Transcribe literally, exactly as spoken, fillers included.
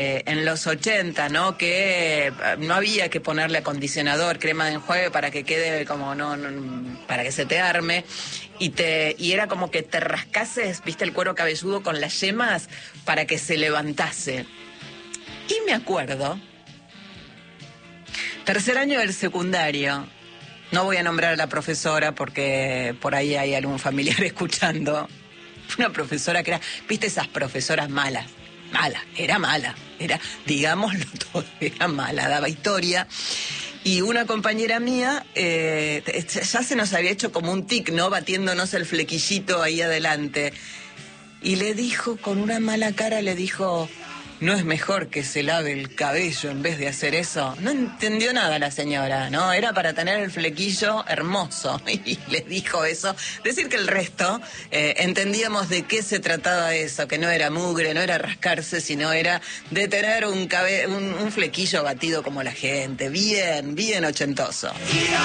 Eh, en los ochenta, ¿no? Que no había que ponerle acondicionador, crema de enjuague para que quede como no, no para que se te arme y te y era como que te rascases, viste, el cuero cabelludo con las yemas para que se levantase. Y me acuerdo, tercer año del secundario, no voy a nombrar a la profesora porque por ahí hay algún familiar escuchando, una profesora que era, viste, esas profesoras malas. Mala, era mala, era, digámoslo todo, era mala, daba historia. Y una compañera mía, eh, ya se nos había hecho como un tic, ¿no? Batiéndonos el flequillito ahí adelante. Y le dijo, con una mala cara, le dijo, ¿no es mejor que se lave el cabello en vez de hacer eso? No entendió nada la señora, ¿no? Era para tener el flequillo hermoso. Y le dijo eso. Decir que el resto eh, entendíamos de qué se trataba eso, que no era mugre, no era rascarse, sino era de tener un, cabe un, un flequillo batido como la gente. Bien, bien ochentoso.